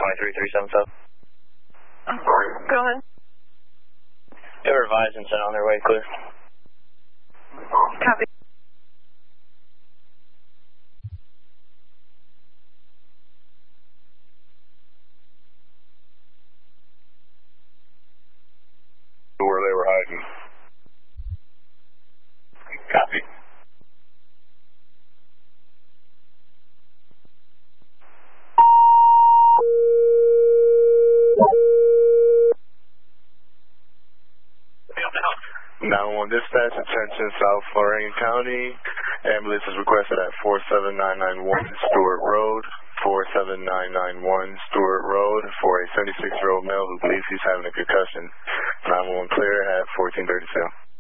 23377. Go ahead. They were advised and sent on their way, clear. Copy. Where they were hiding. Copy. Now on dispatch, attention South Lorain County. Ambulance is requested at 47991 Stewart Road. 47991 Stewart Road for a 76-year-old male who believes he's having a concussion. 911 clear at 1437.